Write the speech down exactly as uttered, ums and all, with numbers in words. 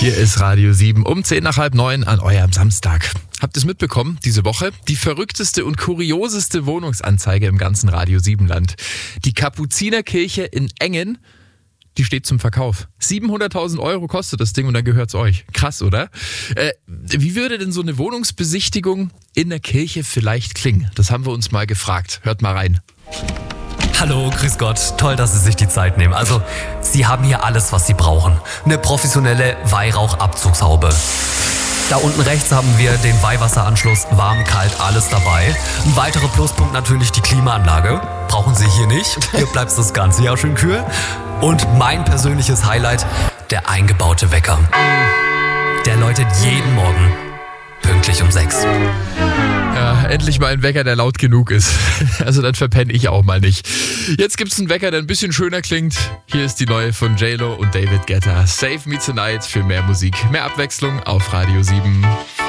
Hier ist Radio sieben um zehn nach halb neun an eurem Samstag. Habt ihr es mitbekommen, diese Woche? Die verrückteste und kurioseste Wohnungsanzeige im ganzen Radio sieben Land. Die Kapuzinerkirche in Engen, die steht zum Verkauf. siebenhunderttausend Euro kostet das Ding und dann gehört's euch. Krass, oder? Äh, wie würde denn so eine Wohnungsbesichtigung in der Kirche vielleicht klingen? Das haben wir uns mal gefragt. Hört mal rein. Hallo, grüß Gott. Toll, dass Sie sich die Zeit nehmen. Also, Sie haben hier alles, was Sie brauchen. Eine professionelle Weihrauchabzugshaube. Da unten rechts haben wir den Weihwasseranschluss, warm, kalt, alles dabei. Ein weiterer Pluspunkt natürlich die Klimaanlage. Brauchen Sie hier nicht. Hier bleibt das ganze Jahr schön kühl. Und mein persönliches Highlight, der eingebaute Wecker. Der läutet jeden Morgen pünktlich um sechs. Ja, endlich mal ein Wecker, der laut genug ist. Also dann verpenne ich auch mal nicht. Jetzt gibt's einen Wecker, der ein bisschen schöner klingt. Hier ist die neue von J-Lo und David Guetta. Save Me Tonight für mehr Musik, mehr Abwechslung auf Radio sieben.